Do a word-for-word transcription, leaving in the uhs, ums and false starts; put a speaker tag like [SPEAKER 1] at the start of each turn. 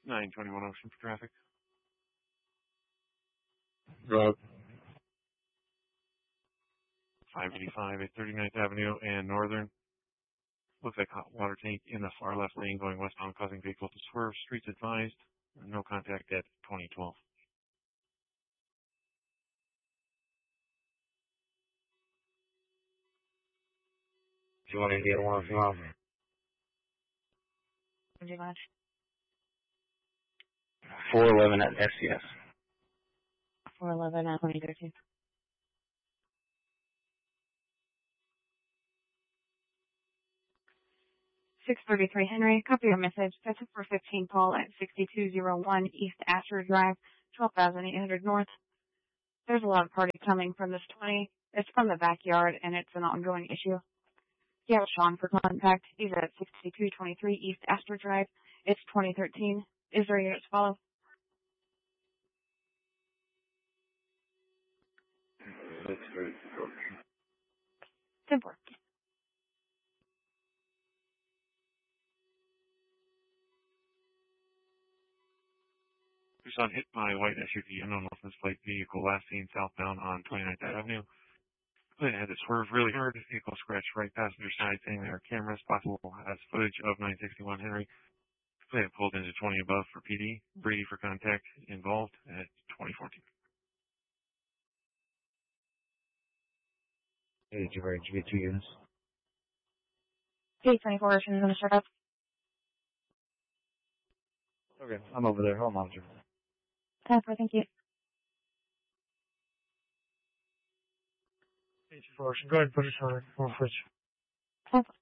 [SPEAKER 1] nine twenty-one Ocean for traffic.
[SPEAKER 2] Road.
[SPEAKER 1] five eighty-five at thirty-ninth Avenue and Northern. Looks like hot water tank in the far left lane going westbound, causing vehicle to swerve. Streets advised. No contact at twenty twelve.
[SPEAKER 2] Do you want to get one from over?
[SPEAKER 3] Would you like?
[SPEAKER 2] four eleven at S C S.
[SPEAKER 3] four eleven at twenty thirteen. six thirty-three Henry, copy your message. That's four fifteen Paul at sixty-two oh one East Asher Drive, twelve thousand eight hundred North. There's a lot of party coming from this twenty. It's from the backyard, and it's an ongoing issue. You have Sean for contact. He's at sixty-two twenty-three East Astor Drive. It's twenty thirteen. Is there units follow? Simple.
[SPEAKER 1] Tucson hit by white S U V, unknown license plate vehicle last seen southbound on twenty-ninth Avenue. Plane had to swerve really hard. Vehicle scratched right passenger side, saying there are cameras. Possible has footage of nine sixty-one Henry. Plane pulled into twenty above for P D. Brady for contact involved at twenty fourteen.
[SPEAKER 2] Hey, did you ready to get two units?
[SPEAKER 3] P twenty-four, she's going to shut up.
[SPEAKER 2] Okay, I'm over there. Hold on, monitor.
[SPEAKER 3] ten four, thank you.
[SPEAKER 4] H four, go ahead and put it on for fridge.
[SPEAKER 3] ten four.